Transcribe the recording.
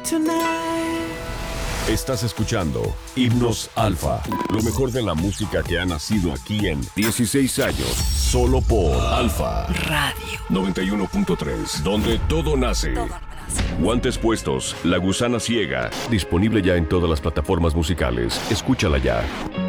tonight. Estás escuchando Himnos Alfa, lo mejor de la música que ha nacido aquí en 16 años, solo por Alfa Radio 91.3, donde todo nace. Guantes puestos, La Gusana Ciega, disponible ya en todas las plataformas musicales. Escúchala ya.